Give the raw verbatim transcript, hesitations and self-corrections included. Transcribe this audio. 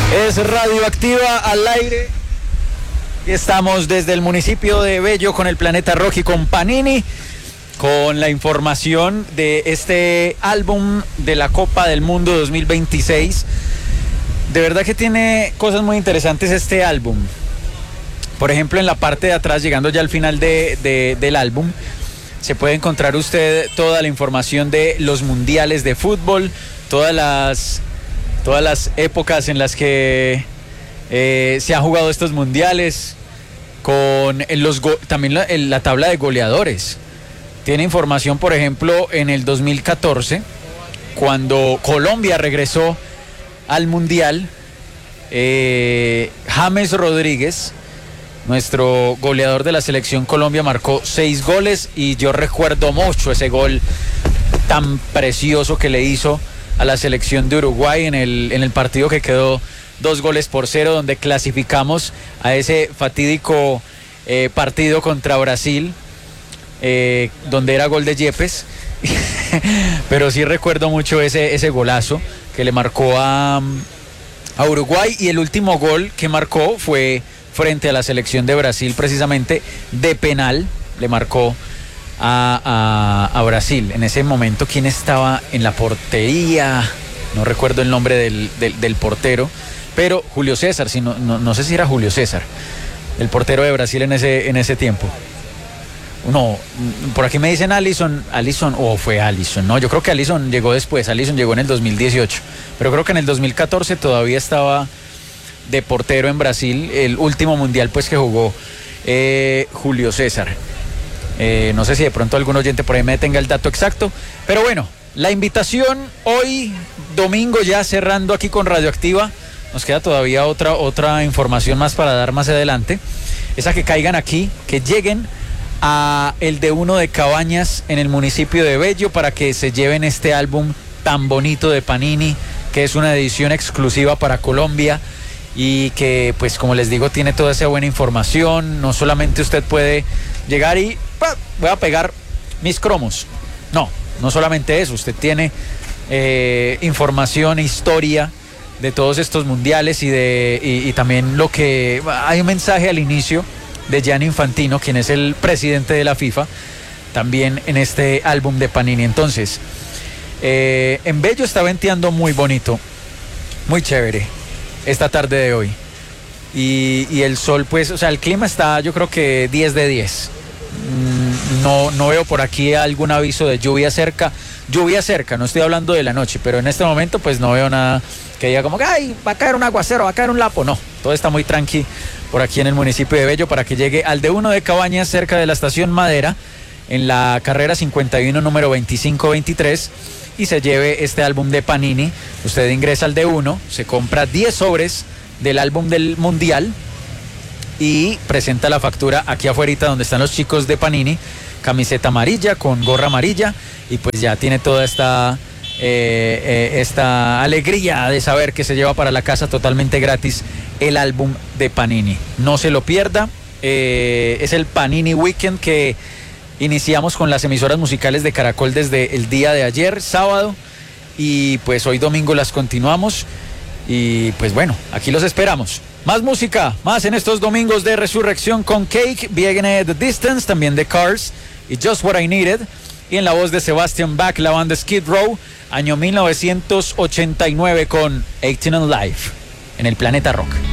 Es Radioactiva al aire. Y estamos desde el municipio de Bello con el Planeta Rock y con Panini, con la información de este álbum de la Copa del Mundo dos mil veintiséis. De verdad que tiene cosas muy interesantes este álbum. Por ejemplo, en la parte de atrás, llegando ya al final de, de, del álbum, se puede encontrar usted toda la información de los mundiales de fútbol, todas las, todas las épocas en las que eh, se han jugado estos mundiales, con los go- también la, la tabla de goleadores. Tiene información, por ejemplo, en el dos mil catorce, cuando Colombia regresó al mundial, eh, James Rodríguez, nuestro goleador de la selección Colombia, marcó seis goles y yo recuerdo mucho ese gol tan precioso que le hizo a la selección de Uruguay en el, en el partido que quedó dos goles por cero, donde clasificamos a ese fatídico eh, partido contra Brasil, eh, donde era gol de Yepes. Pero sí recuerdo mucho ese, ese golazo que le marcó a, a Uruguay, y el último gol que marcó fue frente a la selección de Brasil, precisamente de penal, le marcó a, a, a Brasil. En ese momento, ¿quién estaba en la portería? No recuerdo el nombre del, del, del portero, pero Julio César, si no, no, no sé si era Julio César, el portero de Brasil en ese, en ese tiempo. No, por aquí me dicen Alisson, Alisson, o oh, fue Alisson, no, yo creo que Alisson llegó después, Alisson llegó en el dos mil dieciocho, pero creo que en el dos mil catorce todavía estaba de portero en Brasil, el último mundial pues que jugó eh, Julio César. Eh, no sé si de pronto algún oyente por ahí me tenga el dato exacto, pero bueno, la invitación hoy, domingo, ya cerrando aquí con Radioactiva, nos queda todavía otra, otra información más para dar más adelante, es a que caigan aquí, que lleguen a el de uno de Cabañas en el municipio de Bello para que se lleven este álbum tan bonito de Panini, que es una edición exclusiva para Colombia y que, pues como les digo, tiene toda esa buena información. No solamente usted puede llegar y ¡pah!, voy a pegar mis cromos, no, no solamente eso, usted tiene eh, información, historia de todos estos mundiales y de y, y también lo que hay un mensaje al inicio de Gianni Infantino, quien es el presidente de la FIFA, también en este álbum de Panini. Entonces, eh, en Bello está venteando muy bonito, muy chévere esta tarde de hoy. Y, y el sol, pues, o sea, el clima está, yo creo que diez de diez. Mm, no, no veo por aquí algún aviso de lluvia cerca. Lluvia cerca, no estoy hablando de la noche, pero en este momento, pues, no veo nada que diga como que, ay, va a caer un aguacero, va a caer un lapo. No, todo está muy tranqui por aquí en el municipio de Bello para que llegue al de uno de Cabañas, cerca de la estación Madera, en la carrera cincuenta y uno, número veinticinco veintitrés, y se lleve este álbum de Panini. Usted ingresa al de uno, se compra diez sobres del álbum del Mundial y presenta la factura aquí afuera donde están los chicos de Panini, camiseta amarilla con gorra amarilla, y pues ya tiene toda esta eh, eh, esta alegría de saber que se lleva para la casa totalmente gratis el álbum de Panini. No se lo pierda, eh, es el Panini Weekend que iniciamos con las emisoras musicales de Caracol desde el día de ayer, sábado, y pues hoy domingo las continuamos. Y pues bueno, aquí los esperamos. Más música, más en estos domingos de resurrección con Cake, viene The Distance, también The Cars y Just What I Needed. Y en la voz de Sebastian Bach, la banda Skid Row, año mil novecientos ochenta y nueve con eighteen and Life, en el Planeta Rock.